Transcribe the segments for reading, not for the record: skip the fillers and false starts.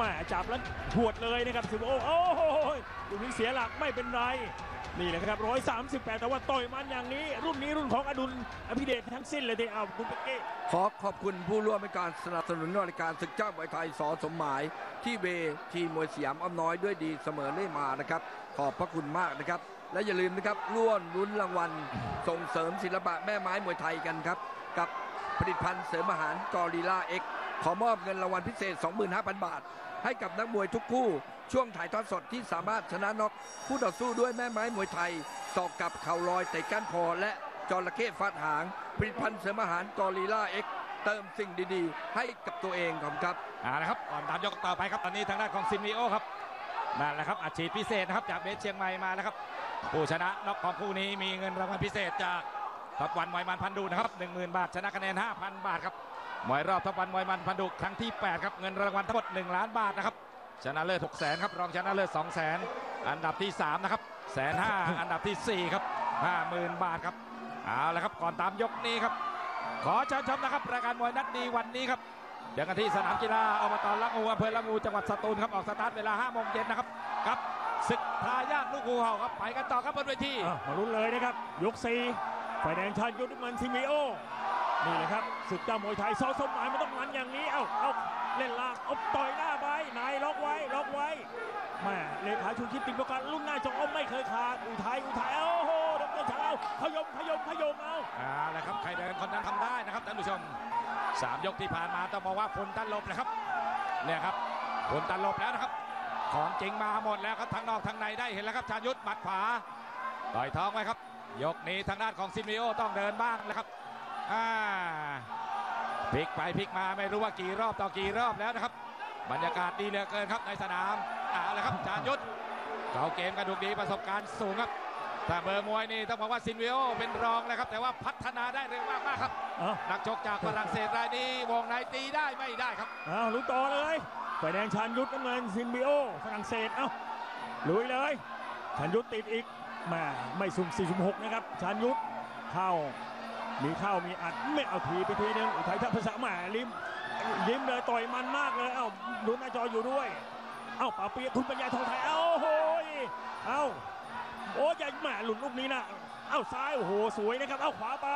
มาจับแล้วหวดเลยนะครับซิมโอโอ้โหลูกนี้เสียหลักไม่เป็นไรนี่แหละครับ138แต่ว่าต่อยมันอย่างนี้รุ่นนี้รุ่นของอดุลอภิเดชทั้งสิ้นเลยทีเอาคุณเป็กเก้ขอขอบคุณผู้ร่วมในการสนับสนุนรายการศึกเจ้ามวยไทยส.สมหมายที่เวทีมวยสยามอ้อมน้อยด้วยดีเสมอได้มานะครับขอบพระคุณมากนะครับและอย่าลืมนะครับร่วมลุ้นรางวัลส่งเสริมศิลปะแม่ไม้มวยไทยกันครับกับผลิตภัณฑ์เสริมอาหารกอริลลาเอ็กขอมอบเงินรางวัลพิเศษ 25,000 บาทให้กับนักมวยทุกคู่ช่วงถ่ายทอดสดที่สามารถชนะน็อกผู้ต่อสู้ด้วยแม่ไม้มวยไทยศอกกับเข่าลอยเตะก้านคอและจระเข้ฟาดหางผลิตภัณฑ์เสริมอาหารกอริลลาเอ็กเติมสิ่งดีๆให้กับตัวเองครับนะครับก่อนตามยกต่อไปครับตอนนี้ทางด้านของซินมิโอครับนั่นแหละครับอัดฉีดพิเศษนะครับจากเบสเชียงใหม่มาแล้วครับผู้ชนะน็อกของคู่นี้มีเงินรางวัลพิเศษจากท็อปวันมวยมันพันดูนะครับ 10,000 บาทชนะคะแนน 5,000 บาทครับมวยรอบท็อปวันมวยมันพันดูครั้งที่8ครับเงินรางวัลทั้งหมด1 ล้านบาทนะครับชนะเลิศ600,000ครับรองชนะเลิศ200,000อันดับที่3นะครับ150,000อันดับที่4ครับ50,000 บาทครับเอาละครับก่อนตามยกนี้ครับขอเชิญชมนะครับรายการมวยนัดดีวันนี้ครับเจอกันที่สนามกีฬาอบตละงูอำเภอละงูจังหวัดสตูลครับออกสตาร์ทเวลา 5 โมงเย็นนะครับกับศึกทายาทลูกงูเห่าครับไปกันต่อครับบนเวทีมาลุ้นเลยนะครับยก4ฝ่ายแดงชาญยุทธมันซิมิโอนี่แหละครับศึกเจ้ามวยไทยส.สมหมายมันต้องมันอย่างนี้เอาเล่นล่างเอาต่อยหน้าไปนายล็อกไว้แม่เลขาชูชิดติดประกันรุ่นหน้าจอไม่เคยขาดอุทัยโอ้โหดร.เช้าขยมเอาละครับใครเดินคนนั้นทำได้นะครับท่านผู้ชม3 ยกที่ผ่านมาต้องบอกว่าฝนตันลบนะครับเนี่ยครับฝนตันลบแล้วนะครับของจริงมาหมดแล้วครับทั้งนอกทั้งในได้เห็นแล้วครับชาญยุทธหมัดขวาต่อยท้องไว้ครับยกนี้ทางด้านของซิมิโอต้องเดินบ้างนะครับพลิกไปพลิกมาไม่รู้ว่ากี่รอบต่อกี่รอบแล้วนะครับบรรยากาศดีเหลือเกินครับในสนามละครับชาญยุทธเขาเกมกระดูกดีประสบการณ์สูงครับแต่เบอร์มวยนี่ต้องบอกว่าซินวิโอเป็นรองนะครับแต่ว่าพัฒนาได้เร็วมากครับนักชกจากฝรั่งเศสรายนี้วงในตีได้ไม่ได้ครับลุยต่อเลยฝ่ายแดงชาญยุทธน้ำเงินซินวิโอฝรั่งเศสลุยเลยชาญยุทธติดอีกไม่สุ่ม4 สุ่ม 6นะครับชาญยุทธเข้ามีอัดไม่เอาทีไปทีนึงอุทัยทัพภาษายิ้มเลยต่อยมันมากเลยลุ้นหน้าจออยู่ด้วยป่าเปียคุณปัญญาทองไทยโอ้ยใหญ่หลุดลูกนี้นะซ้ายโอ้โหสวยนะครับขวาไป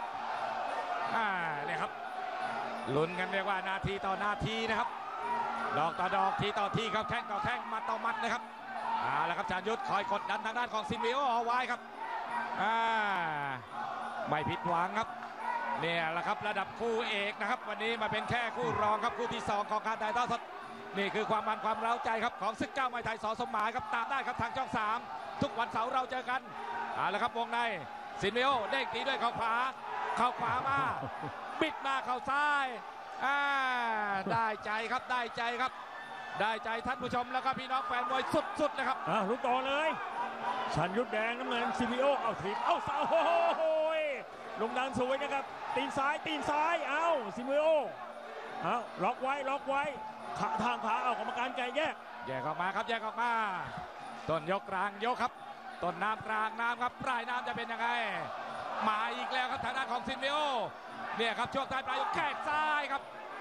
เนี่ยครับลุ้นกันเรียกว่านาทีต่อนาทีนะครับดอกต่อดอกทีต่อทีครับแข้งต่อแข้งมัดต่อมัดนะครับแล้วครับชาญยุทธคอยกดดันทางด้านของซินวิโอเอาไว้ครับไม่ผิดหวังครับเนี่ยแหละครับระดับคู่เอกนะครับวันนี้มาเป็นแค่คู่รองครับคู่ที่2ของการถ่ายทอดสดนี่คือความมันความเร้าใจครับของศึกเจ้ามวยไทยส.สมหมายครับตามได้ครับทางช่อง3ทุกวันเสาร์เราเจอกันแล้วครับวงในซินวิโอเด้งตีด้วยเข่าขวามาบิดมาเข่าซ้ายได้ใจครับได้ใจท่านผู้ชมแล้วก็พี่น้องแฟนมวยสุดๆนะครับลุกต่อเลยชันยุทธแดงน้ำเงินซิมิโอถีบสาวโอ้ยลงดันสวยนะครับตีนซ้ายซิมิโอล็อกไว้ขาทางขากรรมการแยกออกมาครับแยกออกมาต้นยกกลางยกครับต้นน้ำกลางน้ำครับปลายน้ำจะเป็นยังไงมาอีกแล้วครับทางด้านของซินวิโอเนี่ยครับช่วงท้ายปลายยกแข้งซ้ายครับ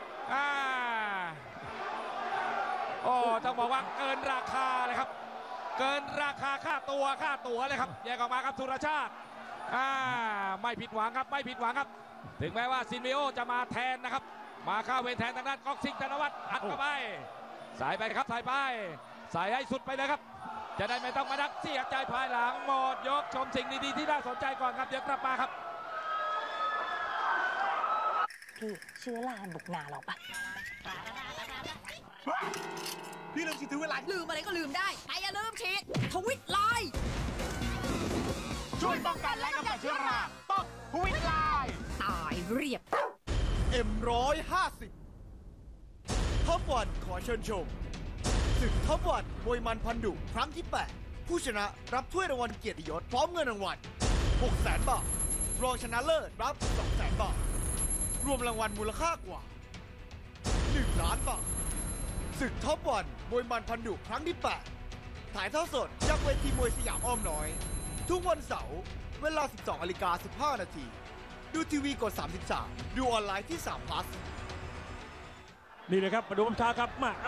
ต้องบอกว่าเกินราคาเลยครับเกินราคาค่าตัวเลยครับแยกออกมาครับสุรชาติไม่ผิดหวังครับถึงแม้ว่าซินวิโอจะมาแทนนะครับมาเข้าเวรแทนทางด้านก๊อกซิงธนวัฒน์อัดเข้าไปสายไปครับสายไปใส่ให้สุดไปเลยครับจะได้ไม่ต้องมาดักเสียใจภายหลังหมดยกชมสิ่งดีๆที่น่าสนใจก่อนครับเดี๋ยวกลับมาครับพี่เชื้อราบุกหนาเราปะพี่ลืมฉีดทวิตไลน์ลืมอะไรก็ลืมได้แต่อย่าลืมฉีดทวิตไลน์ช่วยป้องกันและกำจัดเชื้อราต้องทวิตไลน์ตายเรียบ M150ท็อปวันขอเชิญชมศึกท็อปวันมวยมันพันดุครั้งที่8ผู้ชนะรับถ้วยรางวัลเกียรติยศพร้อมเงินรางวัล 600,000 บาทรองชนะเลิศรับ 200,000 บาทรวมรางวัลมูลค่ากว่า1 ล้านบาทศึกท็อปวันมวยมันพันดุครั้งที่8ถ่ายทอดสดจากเวทีมวยสยามอ้อมน้อยทุกวันเสาร์เวลา 12:15 นาทีดูทีวีกด33ดูออนไลน์ที่3 plus นี่เลยครับมาดูคำท้าครับมา